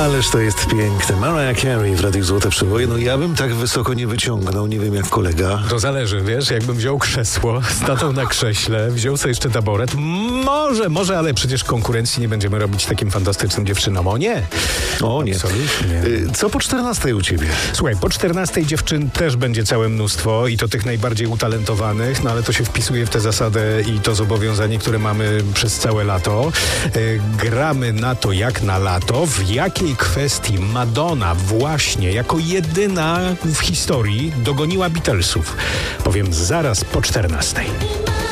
Ależ to jest piękne. Mariah Carey w Radiu Złote Przeboje. No ja bym tak wysoko nie wyciągnął, nie wiem jak kolega. To zależy, wiesz, jakbym wziął krzesło, stanął na krześle, wziął sobie jeszcze taboret, może, ale przecież konkurencji nie będziemy robić takim fantastycznym dziewczynom. O nie! O nie. Absolutnie. Co po 14 u ciebie? Słuchaj, po 14 dziewczyn też będzie całe mnóstwo i to tych najbardziej utalentowanych, no ale to się wpisuje w tę zasadę i to zobowiązanie, które mamy przez całe lato. Gramy na to jak na lato. W jakiej kwestii Madonna właśnie jako jedyna w historii dogoniła Beatlesów? Powiem zaraz po 14.